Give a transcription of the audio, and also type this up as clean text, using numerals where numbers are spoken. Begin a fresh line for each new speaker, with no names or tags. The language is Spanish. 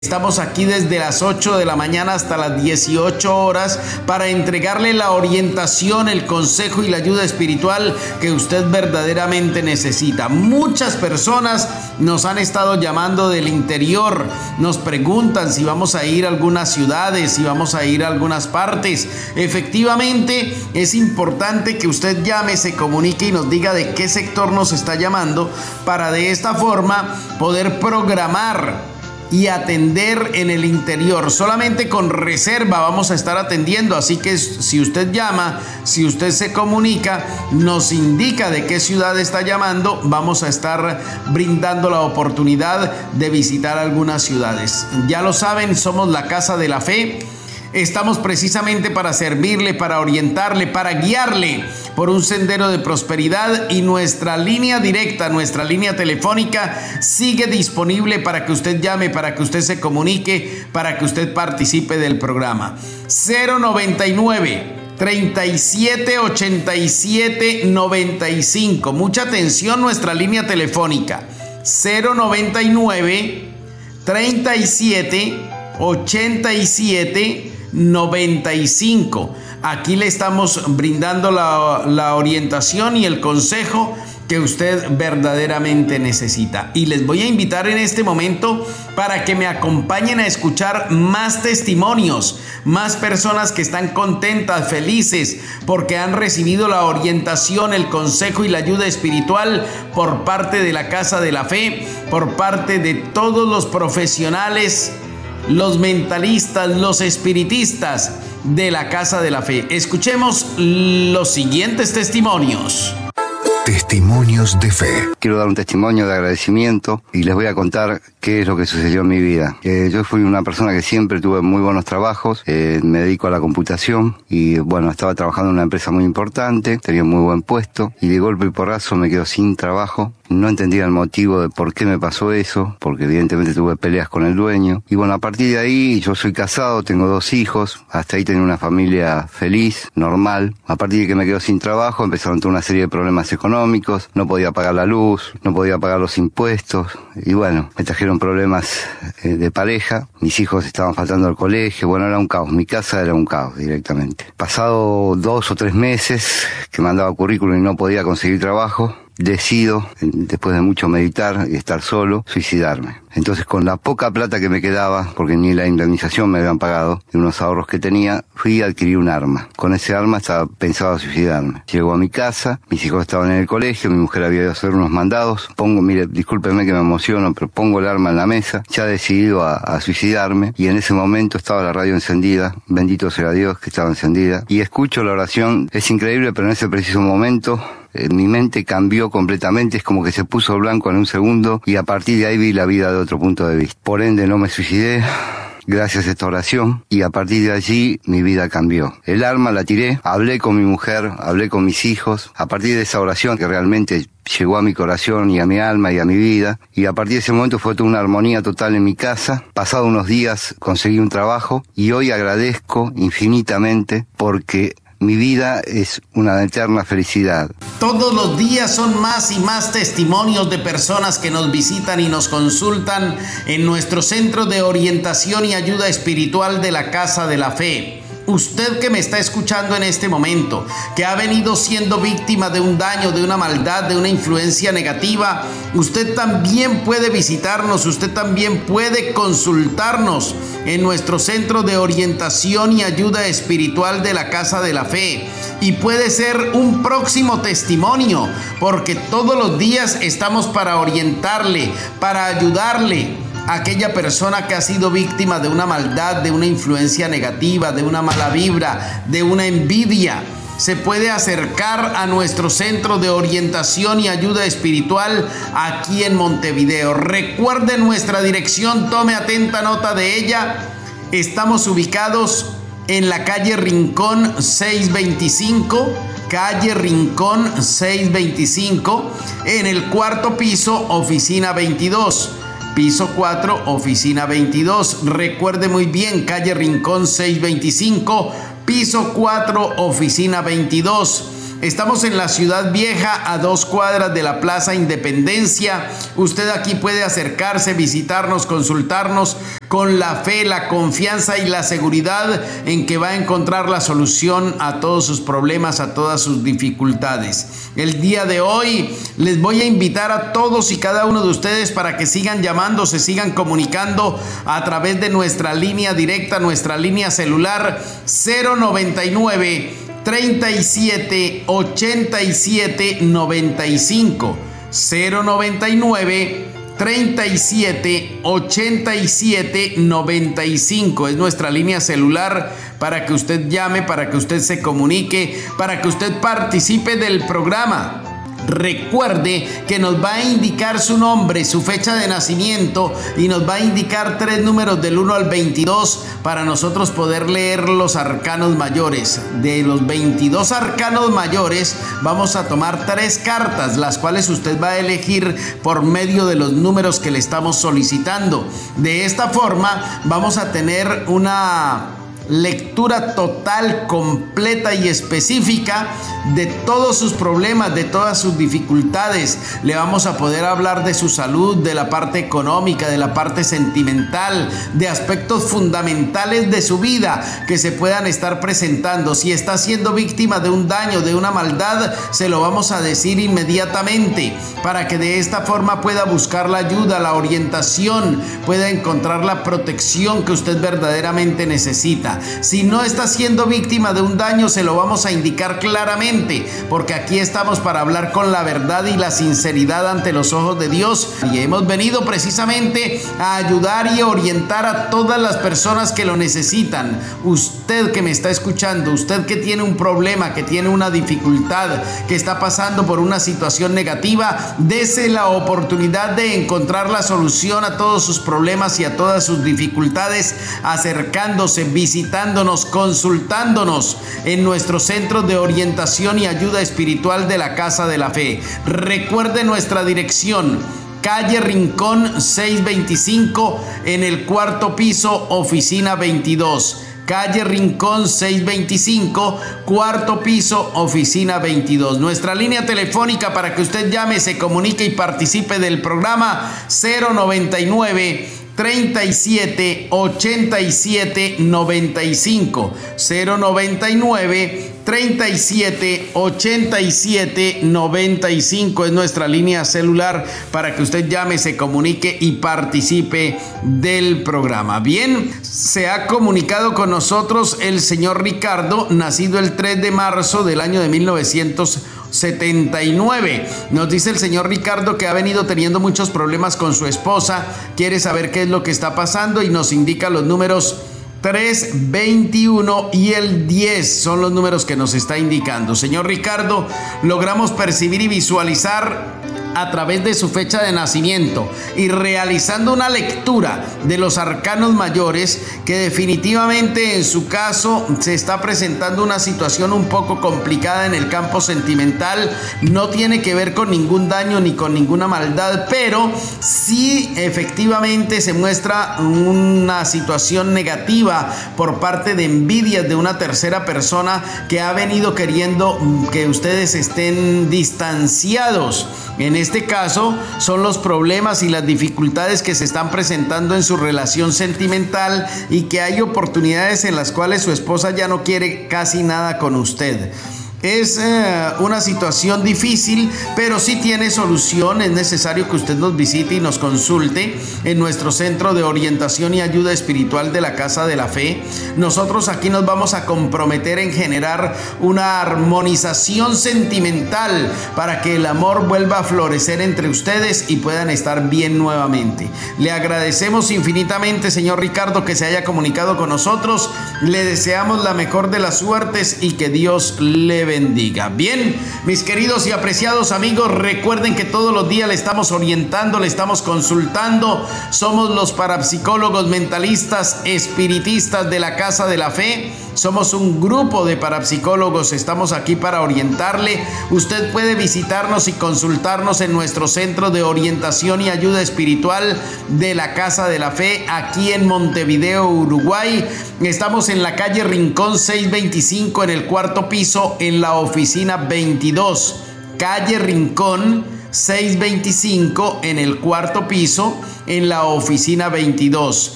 Estamos aquí desde las 8 de la mañana hasta las 18 horas para entregarle la orientación, el consejo y la ayuda espiritual que usted verdaderamente necesita. Muchas personas nos han estado llamando del interior, nos preguntan si vamos a ir a algunas ciudades, si vamos a ir a algunas partes. Efectivamente, es importante que usted llame, se comunique y nos diga de qué sector nos está llamando para de esta forma poder programar y atender en el interior. Solamente con reserva vamos a estar atendiendo, así que si usted llama, si usted se comunica, nos indica de qué ciudad está llamando, vamos a estar brindando la oportunidad de visitar algunas ciudades. Ya lo saben, somos la Casa de la Fe. Estamos precisamente para servirle, para orientarle, para guiarle por un sendero de prosperidad, y nuestra línea directa, nuestra línea telefónica sigue disponible para que usted llame, para que usted se comunique, para que usted participe del programa. 099 37 87 95. Mucha atención, nuestra línea telefónica 099 37 87 95. Aquí le estamos brindando la orientación y el consejo que usted verdaderamente necesita. Y les voy a invitar en este momento para que me acompañen a escuchar más testimonios, más personas que están contentas, felices, porque han recibido la orientación, el consejo y la ayuda espiritual por parte de la Casa de la Fe, por parte de todos los profesionales, los mentalistas, los espiritistas de la Casa de la Fe. Escuchemos los siguientes testimonios.
Testimonios de fe.
Quiero dar un testimonio de agradecimiento y les voy a contar qué es lo que sucedió en mi vida. Yo fui una persona que siempre tuve muy buenos trabajos, me dedico a la computación y bueno, estaba trabajando en una empresa muy importante, tenía un muy buen puesto y de golpe y porrazo me quedo sin trabajo. No entendía el motivo de por qué me pasó eso, porque evidentemente tuve peleas con el dueño. Y bueno, a partir de ahí yo soy casado, tengo 2 hijos, hasta ahí tenía una familia feliz, normal. A partir de que me quedo sin trabajo empezaron toda una serie de problemas económicos, no podía pagar la luz, no podía pagar los impuestos y bueno, me trajeron problemas de pareja, mis hijos estaban faltando al colegio, bueno, era un caos, mi casa era un caos directamente. Pasado 2 o 3 meses que mandaba currículum y no podía conseguir trabajo, decido, después de mucho meditar y estar solo, suicidarme. Entonces, con la poca plata que me quedaba, porque ni la indemnización me habían pagado, de unos ahorros que tenía, fui a adquirir un arma. Con ese arma estaba pensado a suicidarme. Llego a mi casa, mis hijos estaban en el colegio, mi mujer había ido a hacer unos mandados. Mire, discúlpeme que me emociono, pero pongo el arma en la mesa, ya decidido a suicidarme, y en ese momento estaba la radio encendida, bendito sea Dios que estaba encendida, y escucho la oración. Es increíble, pero en ese preciso momento mi mente cambió completamente, es como que se puso blanco en un segundo y a partir de ahí vi la vida de otro punto de vista. Por ende no me suicidé, gracias a esta oración, y a partir de allí mi vida cambió. El arma la tiré, hablé con mi mujer, hablé con mis hijos, a partir de esa oración que realmente llegó a mi corazón y a mi alma y a mi vida, y a partir de ese momento fue toda una armonía total en mi casa. Pasado unos días conseguí un trabajo y hoy agradezco infinitamente porque mi vida es una eterna felicidad.
Todos los días son más y más testimonios de personas que nos visitan y nos consultan en nuestro centro de orientación y ayuda espiritual de la Casa de la Fe. Usted que me está escuchando en este momento, que ha venido siendo víctima de un daño, de una maldad, de una influencia negativa, usted también puede visitarnos, usted también puede consultarnos en nuestro centro de orientación y ayuda espiritual de la Casa de la Fe. Y puede ser un próximo testimonio, porque todos los días estamos para orientarle, para ayudarle a aquella persona que ha sido víctima de una maldad, de una influencia negativa, de una mala vibra, de una envidia. Se puede acercar a nuestro centro de orientación y ayuda espiritual aquí en Montevideo. Recuerde nuestra dirección, tome atenta nota de ella. Estamos ubicados en la calle Rincón 625, calle Rincón 625, en el 4º piso, oficina 22. Piso 4, oficina 22. Recuerde muy bien, calle Rincón 625, piso 4, oficina 22. Estamos en la Ciudad Vieja, a 2 cuadras de la Plaza Independencia. Usted aquí puede acercarse, visitarnos, consultarnos con la fe, la confianza y la seguridad en que va a encontrar la solución a todos sus problemas, a todas sus dificultades. El día de hoy les voy a invitar a todos y cada uno de ustedes para que sigan llamando, se sigan comunicando a través de nuestra línea directa, nuestra línea celular 099 37 87 95 099 37 87 95 es nuestra línea celular para que usted llame, para que usted se comunique, para que usted participe del programa. Recuerde que nos va a indicar su nombre, su fecha de nacimiento y nos va a indicar 3 números del 1 al 22 para nosotros poder leer los arcanos mayores. De los 22 arcanos mayores vamos a tomar 3 cartas, las cuales usted va a elegir por medio de los números que le estamos solicitando. De esta forma vamos a tener una lectura total, completa y específica de todos sus problemas, de todas sus dificultades. Le vamos a poder hablar de su salud, de la parte económica, de la parte sentimental, de aspectos fundamentales de su vida que se puedan estar presentando. Si está siendo víctima de un daño, de una maldad, se lo vamos a decir inmediatamente para que de esta forma pueda buscar la ayuda, la orientación, pueda encontrar la protección que usted verdaderamente necesita. Si no está siendo víctima de un daño, se lo vamos a indicar claramente, porque aquí estamos para hablar con la verdad y la sinceridad ante los ojos de Dios, y hemos venido precisamente a ayudar y a orientar a todas las personas que lo necesitan. Usted que me está escuchando, usted que tiene un problema, que tiene una dificultad, que está pasando por una situación negativa, dese la oportunidad de encontrar la solución a todos sus problemas y a todas sus dificultades, acercándose, visitándonos, consultándonos en nuestro centro de orientación y ayuda espiritual de la Casa de la Fe. Recuerde nuestra dirección: calle Rincón 625, en el 4º piso, oficina 22. Calle Rincón 625, 4º piso, oficina 22. Nuestra línea telefónica para que usted llame, se comunique y participe del programa: 099 37 87 95 099 37 87 95 es nuestra línea celular para que usted llame, se comunique y participe del programa. Bien, se ha comunicado con nosotros el señor Ricardo, nacido el 3 de marzo del año de 1979. Nos dice el señor Ricardo que ha venido teniendo muchos problemas con su esposa, quiere saber qué es lo que está pasando y nos indica los números 3, 21 y el 10 son los números que nos está indicando. Señor Ricardo, logramos percibir y visualizar a través de su fecha de nacimiento y realizando una lectura de los arcanos mayores que definitivamente en su caso se está presentando una situación un poco complicada en el campo sentimental. No tiene que ver con ningún daño ni con ninguna maldad, pero sí efectivamente se muestra una situación negativa por parte de envidias de una tercera persona que ha venido queriendo que ustedes estén distanciados. En este caso son los problemas y las dificultades que se están presentando en su relación sentimental y que hay oportunidades en las cuales su esposa ya no quiere casi nada con usted. Es una situación difícil, pero sí tiene solución. Es necesario que usted nos visite y nos consulte en nuestro centro de orientación y ayuda espiritual de la Casa de la Fe. Nosotros aquí nos vamos a comprometer en generar una armonización sentimental para que el amor vuelva a florecer entre ustedes y puedan estar bien nuevamente. Le agradecemos infinitamente, señor Ricardo, que se haya comunicado con nosotros. Le deseamos la mejor de las suertes y que Dios le bendiga. Bien, mis queridos y apreciados amigos, recuerden que todos los días le estamos orientando, le estamos consultando. Somos los parapsicólogos mentalistas espiritistas de la Casa de la Fe. Somos un grupo de parapsicólogos, estamos aquí para orientarle. Usted puede visitarnos y consultarnos en nuestro centro de orientación y ayuda espiritual de la Casa de la Fe, aquí en Montevideo, Uruguay. Estamos en la calle Rincón 625, en el 4º piso, en en la oficina 22, calle Rincón 625, en el cuarto piso, en la oficina 22.